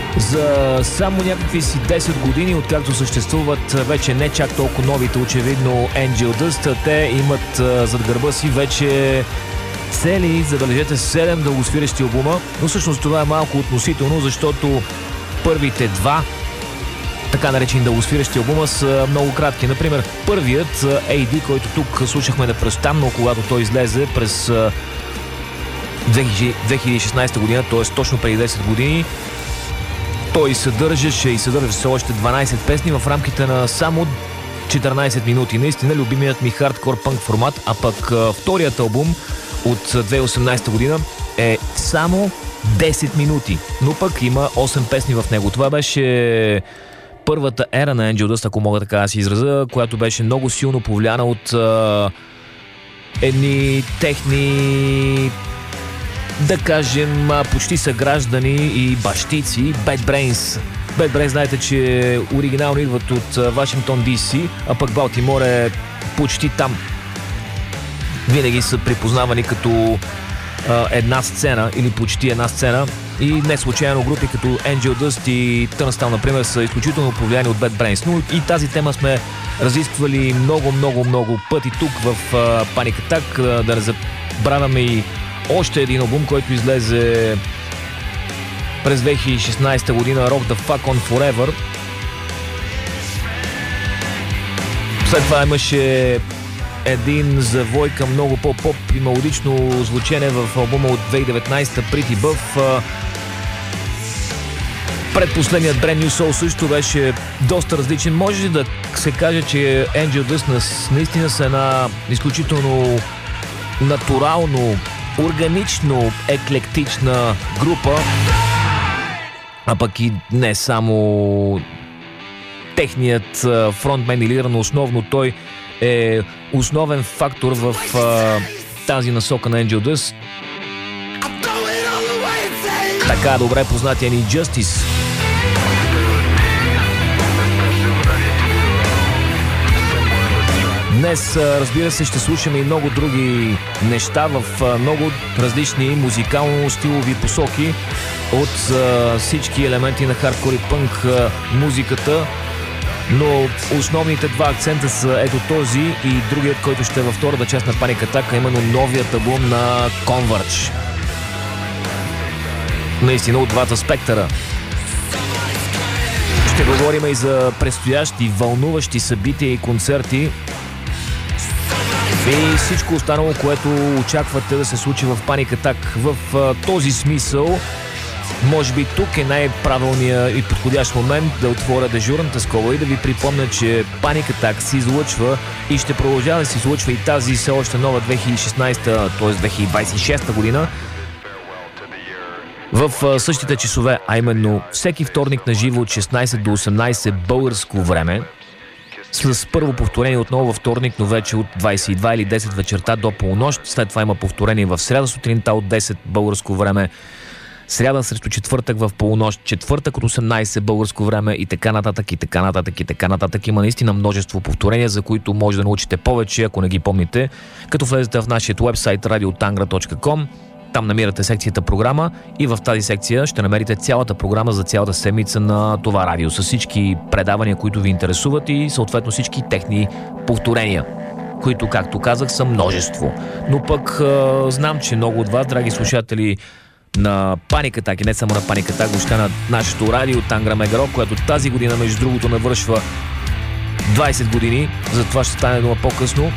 За само някакви си 10 години, откакто съществуват вече не чак толкова новите, очевидно, Angel Dust, те имат зад гърба си вече цели, забележете, 7 дългосвирещи албума, но всъщност това е малко относително, защото първите два така наречени дългосвирещи албума са много кратки. Например, първият AD, който тук слушахме непрестанно, когато той излезе през 2016 година, т.е. точно преди 10 години, той съдържаше и съдържа все още 12 песни в рамките на само 14 минути. Наистина любимият ми хардкор пънк формат, а пък вторият албум от 2018 година е само 10 минути, но пък има 8 песни в него. Това беше първата ера на Angel Dust, ако мога така да си изразя, която беше много силно повлияна от едни техни, да кажем, почти съграждани и бащици, Bad Brains. Bad Brains, знаете, че оригинално идват от Вашингтон, DC, а пък Балтимор е почти там. Винаги са припознавани като една сцена или почти една сцена и не случайно групи като Angel Dust и Turnstile, например, са изключително повлияни от Bad Brains. Но и тази тема сме разисквали много пъти тук в Panic Attack. Да не забравяме и още един албум, който излезе през 2016 година, Rock the Fuck on Forever. След това имаше един завой към много по-поп и мелодично звучение в албума от 2019 Pretty Buff. Предпоследният Brand New Soul също беше доста различен. Може да се каже, че Angel Dust наистина са една изключително натурално, органично еклектична група, а пък и не само техният фронтмен или лидер, но основно той е основен фактор в тази насока на Angel Dust. Така добре познатия ни Justice. Днес, разбира се, ще слушаме и много други неща в много различни музикално-стилови посоки от всички елементи на хардкор и пънк музиката, но основните два акцента са ето този и другият, който ще е във втората част на Panic Attack, именно новият албум на Converge. Наистина от двата спектъра. Ще говорим и за предстоящи вълнуващи събития и концерти и всичко останало, което очаквате да се случи в Panic Attack. В този смисъл, може би тук е най-правилният и подходящ момент да отворя дежурната скоба и да ви припомня, че Panic Attack се излъчва и ще продължава да се излъчва и тази все още нова 2016, т.е. 2026 година в същите часове, а именно всеки вторник на живо от 16 до 18 българско време, с първо повторение отново във вторник, но вече от 22 или 10 вечерта до полунощ. След това има повторение в сряда сутринта от 10 българско време, сряда срещу четвъртък в полунощ, четвъртък от 18 българско време и така нататък, и така нататък, и така нататък. Има наистина множество повторения, за които може да научите повече, ако не ги помните, като влезете в нашия уебсайт radiotangra.com. Там намирате секцията програма и в тази секция ще намерите цялата програма за цялата седмица на това радио с всички предавания, които ви интересуват и съответно всички техни повторения, които, както казах, са множество. Но пък знам, че много от вас, драги слушатели на Panic Attack и не само на Panic Attack, въобще на нашето радио Тангра Мегаро, което тази година, между другото, навършва 20 години, за това ще стане дума по-късно.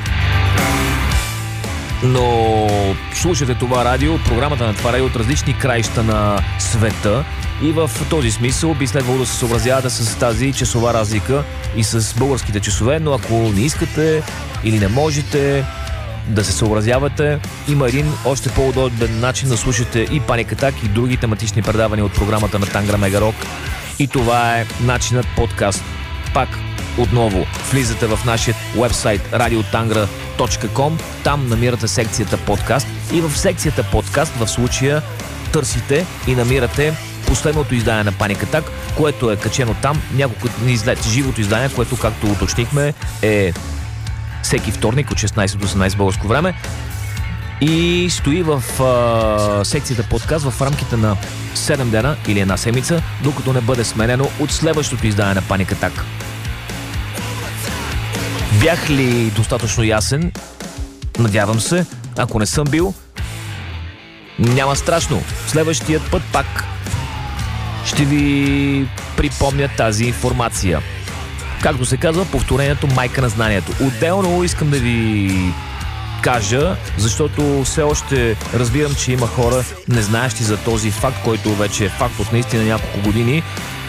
Но слушате това радио, програмата на това радио от различни краища на света и в този смисъл би следвало да се съобразявате с тази часова разлика и с българските часове, но ако не искате или не можете да се съобразявате, има един още по-удобен начин да слушате и Panic Attack и други тематични предавания от програмата на Тангра Мега Рок и това е начинът подкаст. Пак отново влизате в нашия уебсайт radiotangra.com, там намирате секцията подкаст и в секцията подкаст в случая търсите и намирате последното издание на Panic Attack, което е качено там няколко дни след живото издание, което, както уточнихме, е всеки вторник от 16 до 18 българско време. и стои в секцията подкаст в рамките на 7 дена или една седмица, докато не бъде сменено от следващото издание на Panic Attack. Бях ли достатъчно ясен? Надявам се. Ако не съм бил, няма страшно. Следващият път пак ще ви припомня тази информация. Както се казва, повторението майка на знанието. Отделно искам да ви кажа, защото все още разбирам, че има хора незнаещи за този факт, който вече е факт от наистина няколко години.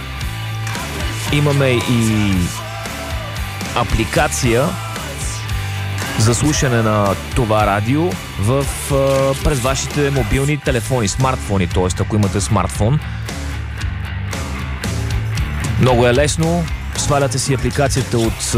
Имаме и апликация за слушане на това радио през вашите мобилни телефони, смартфони, т.е. ако имате смартфон. Много е лесно. Сваляте си апликацията от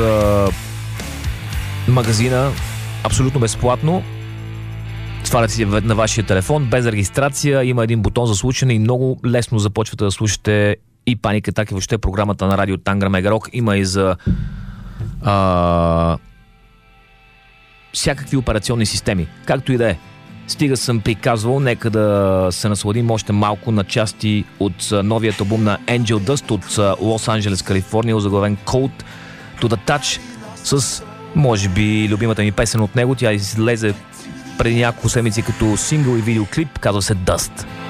магазина абсолютно безплатно. Сваляте си на вашия телефон без регистрация. Има един бутон за слушане и много лесно започвате да слушате и Panic Attack, и въобще програмата на радио Тангра Мегарок. Има и за всякакви операционни системи. Както и да е. Стига съм приказвал, нека да се насладим още малко на части от новият албум на Angel Dust от Лос Анджелес, Калифорния, озаглавен Cold to the Touch, с може би любимата ми песен от него. Тя излезе преди няколко седмици като сингъл и видеоклип, казва се Dust.